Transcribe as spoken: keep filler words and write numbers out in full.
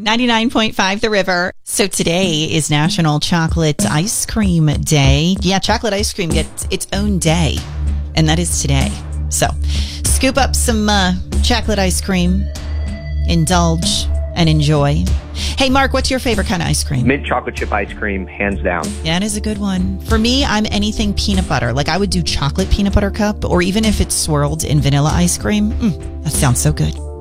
ninety-nine point five The River. So today is National Chocolate Ice Cream Day. Yeah, chocolate ice cream gets its own day, and that is today. So scoop up some uh, chocolate ice cream, indulge, and enjoy. Hey, Mark, what's your favorite kind of ice cream? Mint chocolate chip ice cream, hands down. Yeah, it is a good one. For me, I'm anything peanut butter. Like I would do chocolate peanut butter cup, or even if it's swirled in vanilla ice cream. Mm, that sounds so good.